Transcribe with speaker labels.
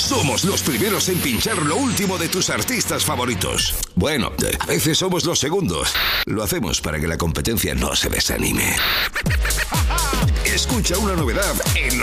Speaker 1: Somos los primeros en pinchar lo último de tus artistas favoritos. Bueno, a veces somos los segundos. Lo hacemos para que la competencia no se desanime. Escucha una novedad en